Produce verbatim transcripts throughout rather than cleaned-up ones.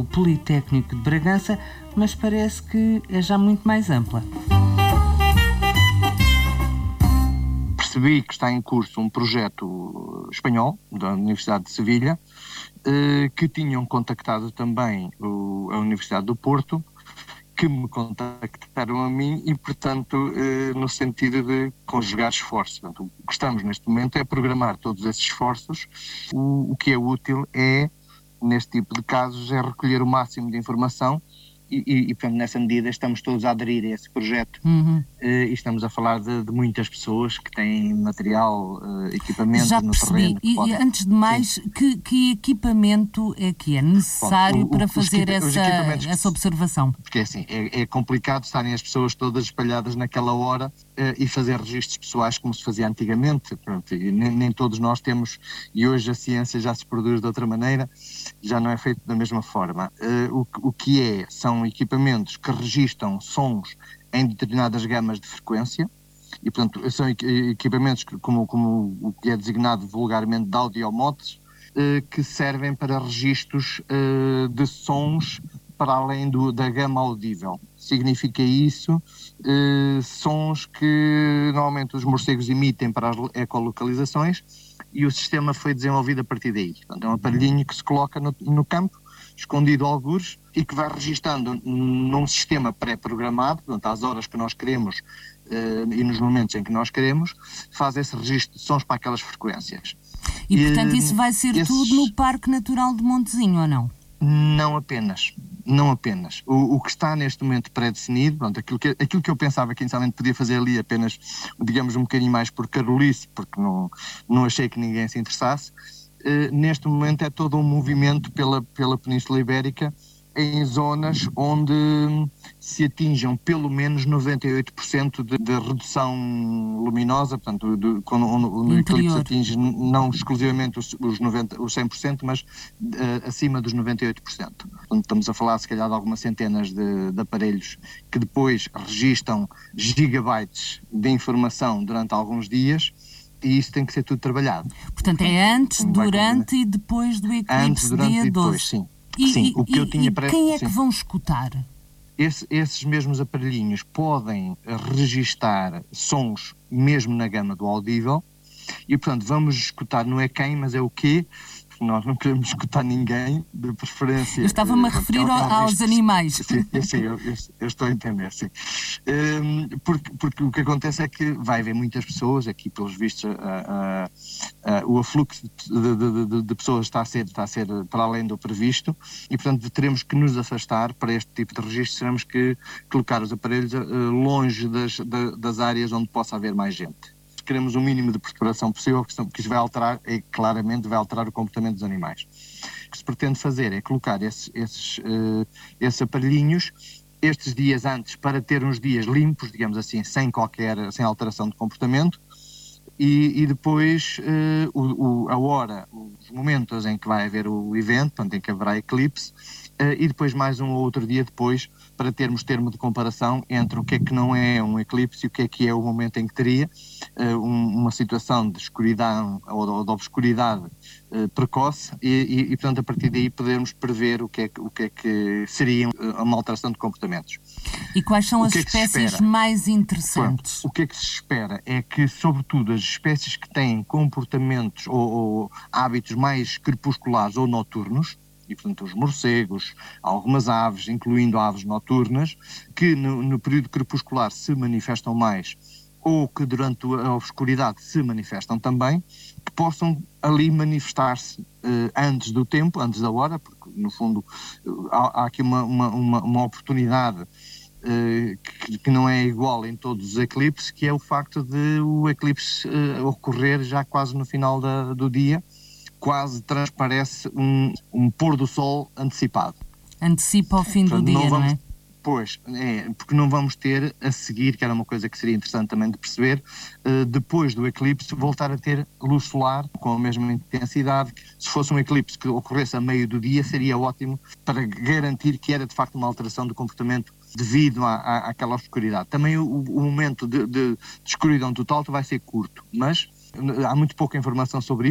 do Politécnico de Bragança, mas parece que é já muito mais ampla. Percebi que está em curso um projeto espanhol, da Universidade de Sevilha, que tinham contactado também a Universidade do Porto, que me contactaram a mim e, portanto, no sentido de conjugar esforços. Portanto, o que estamos neste momento é programar todos esses esforços. O, o que é útil é, neste tipo de casos, é recolher o máximo de informação e, e, e portanto, nessa medida estamos todos a aderir a esse projeto. Uhum. E estamos a falar de, de muitas pessoas que têm material, equipamento Já no percebi. terreno. E, podem... e antes de mais, que, que equipamento é que é necessário Bom, o, o, para fazer essa, essa observação? Porque assim, é, é complicado estarem as pessoas todas espalhadas naquela hora uh, e fazer registros pessoais como se fazia antigamente. Pronto, e nem, nem todos nós temos, e hoje a ciência já se produz de outra maneira, já não é feito da mesma forma. Uh, o, o que é, são equipamentos que registram sons em determinadas gamas de frequência, e portanto são equipamentos que, como, como o que é designado vulgarmente de audiomods, eh, que servem para registros eh, de sons para além do, da gama audível. Significa isso eh, sons que normalmente os morcegos emitem para as ecolocalizações, e o sistema foi desenvolvido a partir daí. Portanto, é um aparelhinho que se coloca no, no campo, escondido algures, e que vai registando num sistema pré-programado, portanto, às horas que nós queremos uh, e nos momentos em que nós queremos, faz esse registro de sons para aquelas frequências. E, e portanto, isso vai ser esses... tudo no Parque Natural de Montezinho, ou não? Não apenas. Não apenas. O, o que está neste momento pré-definido, pronto, aquilo, que, aquilo que eu pensava que inicialmente podia fazer ali apenas, digamos, um bocadinho mais por carolice, porque não, não achei que ninguém se interessasse, Uh, neste momento é todo um movimento pela, pela Península Ibérica, em zonas onde se atinjam pelo menos noventa e oito por cento de, de redução luminosa, portanto, de, quando o eclipse atinge não exclusivamente os, os, noventa, os cem por cento, mas uh, acima dos noventa e oito por cento. Portanto, estamos a falar, se calhar, de algumas centenas de, de aparelhos que depois registram gigabytes de informação durante alguns dias. E isso tem que ser tudo trabalhado. Portanto, é antes, durante e depois do eclipse antes, durante dia e depois, doze. sim. E, sim. E, o que e, eu tinha e para... quem é que sim. vão escutar? Esse, esses mesmos aparelhinhos podem registar sons mesmo na gama do audível e, portanto, vamos escutar, não é quem, mas é o quê? Nós não queremos escutar ninguém, de preferência... Eu estava-me a referir é um, é um aos risco, animais. Sim, sim eu, eu, eu estou a entender, sim. Um, porque, porque o que acontece é que vai haver muitas pessoas, aqui pelos vistos a, a, a, o afluxo de, de, de, de pessoas está a, ser, está a ser para além do previsto e, portanto, teremos que nos afastar para este tipo de registro, teremos que colocar os aparelhos uh, longe das, das áreas onde possa haver mais gente. Queremos o mínimo de perturbação possível, porque isso vai alterar, e claramente vai alterar o comportamento dos animais. O que se pretende fazer é colocar esses, esses, uh, esses aparelhinhos estes dias antes para ter uns dias limpos, digamos assim, sem qualquer, sem alteração de comportamento, e, e depois uh, o, o, a hora, os momentos em que vai haver o evento, portanto, em que haverá eclipse, uh, e depois mais um ou outro dia depois para termos termo de comparação entre o que é que não é um eclipse e o que é que é o momento em que teria uh, um, uma situação de escuridão ou de obscuridade uh, precoce e, e, e, portanto, a partir daí podermos prever o que é, o que, é que seria uma alteração de comportamentos. E quais são o as que é espécies mais interessantes? Pronto, o que é que se espera é que, sobretudo, as espécies que têm comportamentos ou, ou hábitos mais crepusculares ou noturnos, e portanto os morcegos, algumas aves, incluindo aves noturnas, que no, no período crepuscular se manifestam mais ou que durante a obscuridade se manifestam também, que possam ali manifestar-se eh, antes do tempo, antes da hora, porque no fundo há, há aqui uma, uma, uma, uma oportunidade eh, que, que não é igual em todos os eclipses, que é o facto de o eclipse eh, ocorrer já quase no final da, do dia, quase transparece um, um pôr do sol antecipado. Antecipa o fim Portanto, do dia, não, vamos, não é? Pois, é, porque não vamos ter a seguir, que era uma coisa que seria interessante também de perceber, uh, depois do eclipse voltar a ter luz solar com a mesma intensidade. Se fosse um eclipse que ocorresse a meio do dia, seria ótimo para garantir que era de facto uma alteração do comportamento devido à, à, àquela obscuridade. Também o, o momento de, de, de escuridão total vai ser curto, mas há muito pouca informação sobre isto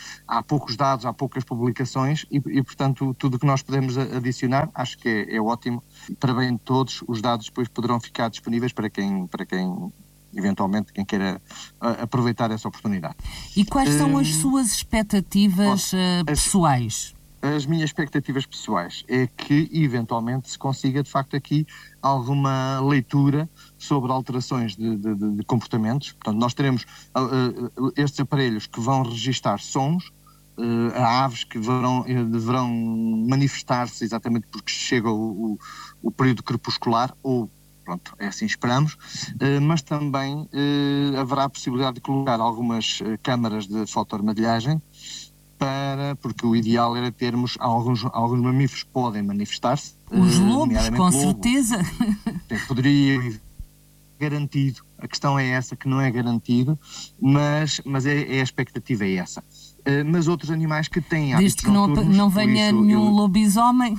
há poucos dados, há poucas publicações e, e portanto, tudo o que nós podemos adicionar, acho que é, é ótimo. Para bem de todos, os dados depois poderão ficar disponíveis para quem, para quem eventualmente, quem queira aproveitar essa oportunidade. E quais são as suas expectativas uh, pessoais? As, as minhas expectativas pessoais é que, eventualmente, se consiga, de facto, aqui alguma leitura sobre alterações de, de, de comportamentos. Portanto, nós teremos uh, uh, estes aparelhos que vão registar sons, uh, aves que deverão, uh, deverão manifestar-se exatamente porque chega o, o, o período crepuscular, ou pronto, é assim esperamos, uh, mas também uh, haverá a possibilidade de colocar algumas uh, câmaras de fotoarmadilhagem, para, porque o ideal era termos alguns, alguns mamíferos que podem manifestar-se. Os uh, lobos, com lobo, certeza. Poderia, garantido, a questão é essa, que não é garantido, mas, mas é, é a expectativa é essa. Uh, mas outros animais que têm hábitos Desde que não, noturnos, não venha isso, nenhum eu... lobisomem...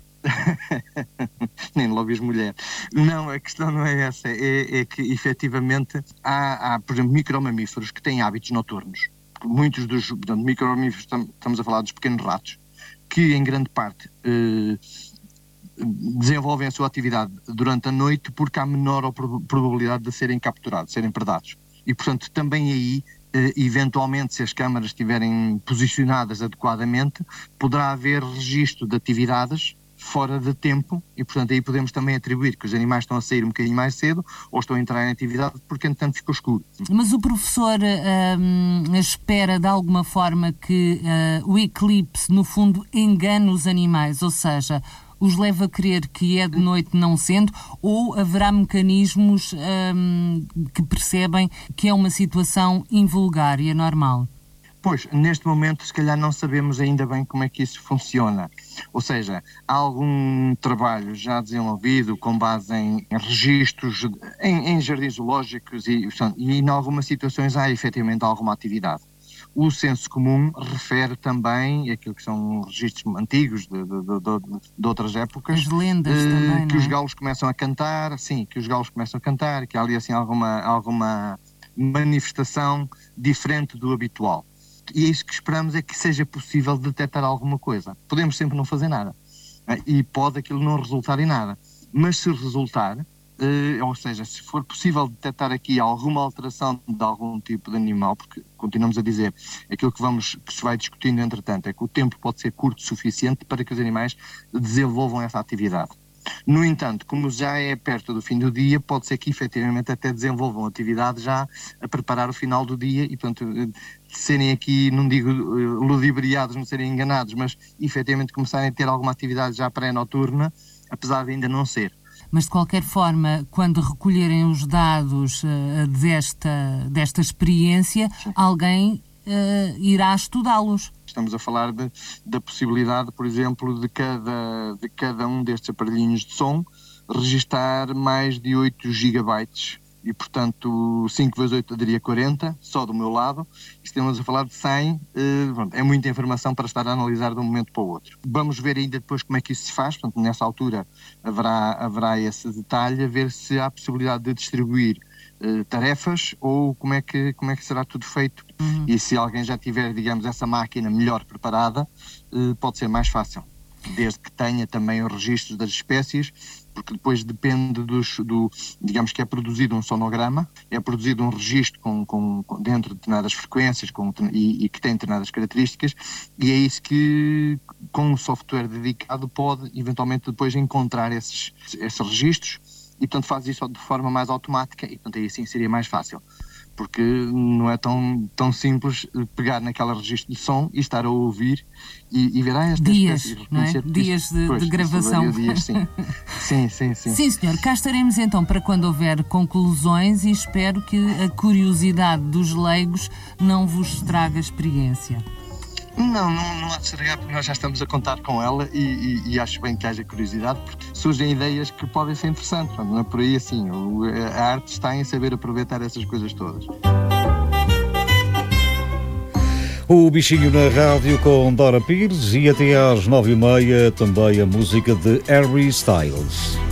Nem lobbies mulher. Não, a questão não é essa, é, é que efetivamente há, há, por exemplo, micromamíferos que têm hábitos noturnos. Muitos dos portanto, micromamíferos, estamos a falar dos pequenos ratos, que em grande parte eh, desenvolvem a sua atividade durante a noite porque há menor probabilidade de serem capturados, de serem predados. E, portanto, também aí, eh, eventualmente, se as câmaras estiverem posicionadas adequadamente, poderá haver registro de atividades fora de tempo e, portanto, aí podemos também atribuir que os animais estão a sair um bocadinho mais cedo ou estão a entrar em atividade porque, entretanto, ficou escuro. Mas o professor hum, espera, de alguma forma, que uh, o eclipse, no fundo, engane os animais, ou seja, os leva a crer que é de noite não sendo, ou haverá mecanismos hum, que percebem que é uma situação invulgar e anormal? Pois, neste momento, se calhar não sabemos ainda bem como é que isso funciona. Ou seja, há algum trabalho já desenvolvido com base em, em registros, em, em jardins zoológicos e, e em algumas situações há efetivamente alguma atividade. O senso comum refere também aquilo que são registros antigos de, de, de, de outras épocas. As lendas eh, também, que não é? os galos começam a cantar, sim, que os galos começam a cantar, que há ali assim alguma, alguma manifestação diferente do habitual. E é isso que esperamos, é que seja possível detectar alguma coisa. Podemos sempre não fazer nada. E pode aquilo não resultar em nada. Mas se resultar, eh, ou seja, se for possível detectar aqui alguma alteração de algum tipo de animal, porque continuamos a dizer, aquilo que, vamos, que se vai discutindo entretanto é que o tempo pode ser curto o suficiente para que os animais desenvolvam essa atividade. No entanto, como já é perto do fim do dia, pode ser que efetivamente até desenvolvam atividade já a preparar o final do dia e, portanto, serem aqui, não digo ludibriados, não serem enganados, mas efetivamente começarem a ter alguma atividade já pré-noturna, apesar de ainda não ser. Mas, de qualquer forma, quando recolherem os dados uh, desta, desta experiência, sim, alguém uh, irá estudá-los. Estamos a falar de, da possibilidade, por exemplo, de cada, de cada um destes aparelhinhos de som registar mais de oito gigabytes e, portanto, cinco vezes oito daria quarenta, só do meu lado. E estamos a falar de cem, eh, pronto, é muita informação para estar a analisar de um momento para o outro. Vamos ver ainda depois como é que isso se faz, portanto, nessa altura haverá, haverá esse detalhe, a ver se há possibilidade de distribuir Uh, tarefas ou como é que, como é que será tudo feito. Uhum. E se alguém já tiver, digamos, essa máquina melhor preparada, uh, pode ser mais fácil, desde que tenha também os registros das espécies, porque depois depende dos, do, digamos que é produzido um sonograma, é produzido um registro com, com, com dentro de determinadas frequências com, e, e que tem determinadas características, e é isso que com um software dedicado pode eventualmente depois encontrar esses, esses registros. E, portanto, faz isso de forma mais automática e, portanto, aí sim seria mais fácil. Porque não é tão, tão simples pegar naquele registro de som e estar a ouvir e, e ver ah, esta dias, espécie, não é? Dias de, pois, de gravação. Dias, sim. sim, sim, sim. Sim, senhor. Cá estaremos então para quando houver conclusões e espero que a curiosidade dos leigos não vos estrague a experiência. Não, não, não há de estragar porque nós já estamos a contar com ela e, e, e acho bem que haja curiosidade porque surgem ideias que podem ser interessantes. Não é por aí assim, a arte está em saber aproveitar essas coisas todas. O Bichinho na Rádio com Dora Pires e até às nove e meia também a música de Harry Styles.